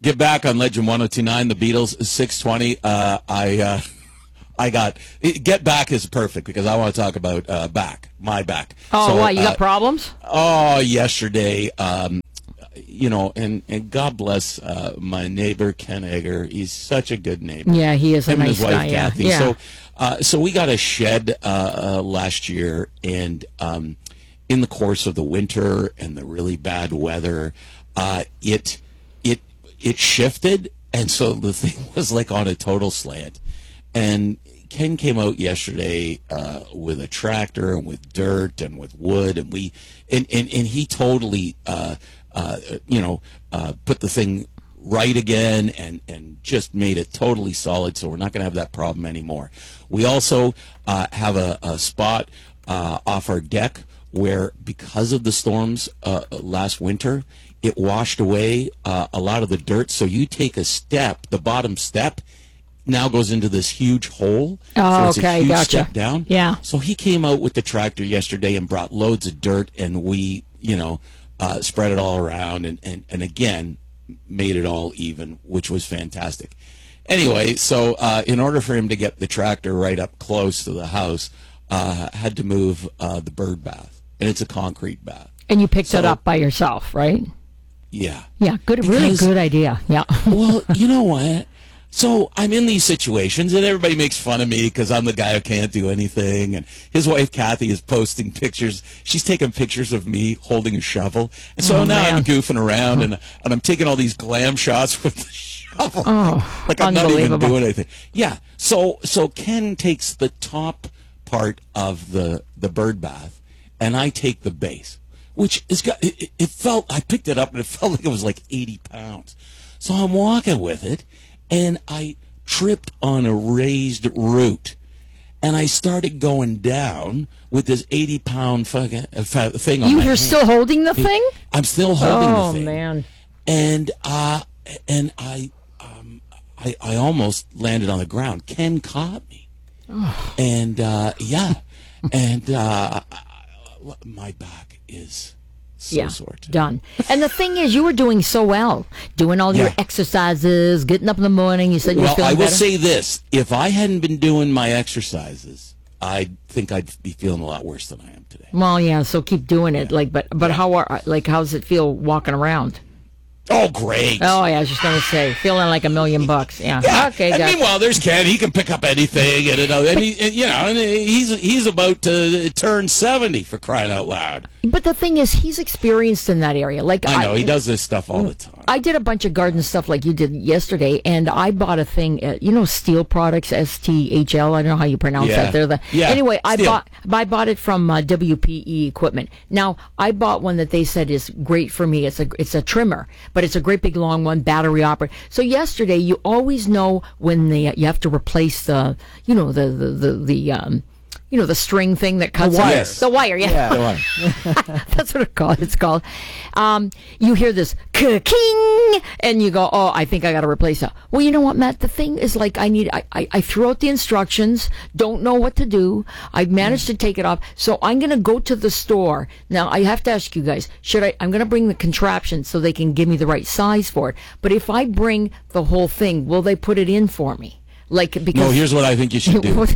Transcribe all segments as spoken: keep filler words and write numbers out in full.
Get Back on Legend one oh two nine, the Beatles, six twenty. Uh, I uh, I got, Get Back is perfect because I want to talk about uh, back, my back. Oh, so, what, you uh, got problems? Oh, yesterday, um, you know, and, and God bless uh, my neighbor, Ken Egger. He's such a good neighbor. Yeah, he is a Him nice and his guy, wife, yeah. Kathy. Yeah. So, uh, so we got a shed uh, uh, last year, and um, in the course of the winter and the really bad weather, uh, it it it shifted, and so the thing was like on a total slant. And Ken came out yesterday uh, with a tractor and with dirt and with wood, and we and and, and he totally uh, uh, you know uh, put the thing right again and and just made it totally solid. So we're not going to have that problem anymore. We also uh, have a, a spot uh, off our deck where, because of the storms uh, last winter, it washed away uh, a lot of the dirt. So you take a step, the bottom step now goes into this huge hole. Oh, so it's okay, a huge gotcha. step down. Yeah. So he came out with the tractor yesterday and brought loads of dirt, and we, you know, uh, spread it all around, and, and, and again, made it all even, which was fantastic. Anyway, so uh, in order for him to get the tractor right up close to the house, uh, had to move uh, the bird bath, and it's a concrete bath. And you picked So- it up by yourself, right? Yeah. Yeah, good, really Because- good idea. Yeah. Well, you know what? So I'm in these situations, and everybody makes fun of me because I'm the guy who can't do anything. And his wife, Kathy, is posting pictures. She's taking pictures of me holding a shovel. And so Oh, now man. I'm goofing around, and, and I'm taking all these glam shots with the shovel. Oh, like I'm not even unbelievable. doing anything. Yeah. So so Ken takes the top part of the, the bird bath, and I take the base, which is got, it, it- it felt, I picked it up, and it felt like it was like eighty pounds. So I'm walking with it, and I tripped on a raised root, and I started going down with this eighty pound fucking uh, fa- thing on You my were hand. still holding the thing? I'm still holding Oh, the thing. man. And uh, and I, um, I, I almost landed on the ground. Ken caught me, and uh, yeah, and uh, my back is so Yeah, sore today. done. And the thing is, you were doing so well, doing all your Yeah. exercises, getting up in the morning. You said you were Well, feeling I will better. say this: if I hadn't been doing my exercises, I think I'd be feeling a lot worse than I am today. Well, yeah. So keep doing it. Like, but but how are like how's it feel walking around? Oh, great! Oh yeah, I was just gonna say, feeling like a million bucks. Yeah. Yeah. Okay. And gotcha. meanwhile, there's Ken. He can pick up anything, and, you know, and, he, and you know, and he's he's about to turn seventy, for crying out loud. But the thing is, he's experienced in that area. Like I know he does this stuff all the time. I did a bunch of garden stuff like you did yesterday, and I bought a thing. At, you know, Steel Products, S T H L. I don't know how you pronounce Yeah. that. They're the Yeah, anyway. I Steel. bought I bought it from uh, W P E Equipment. Now I bought one that they said is great for me. It's a it's a trimmer, but it's a great big long one, battery operated. So yesterday, you always know when the you have to replace the you know the the the, the um. You know, the string thing that cuts The up- wire. The wire, yeah. Go on. That's what it called. It's called. Um, you hear this king, and you go, "Oh, I think I got to replace it." Well, you know what, Matt? The thing is, like, I need. I, I, I threw out the instructions. Don't know what to do. I managed to take it off, so I'm gonna go to the store now. I have to ask you guys: should I? I'm gonna bring the contraption so they can give me the right size for it. But if I bring the whole thing, will they put it in for me? Like because No, here's what I think you should do: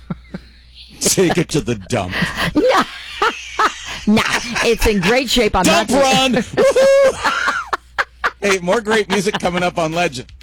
take it to the dump. no, nah, it's in great shape. I'm Dump not. run! Woohoo! Hey, more great music coming up on Legend.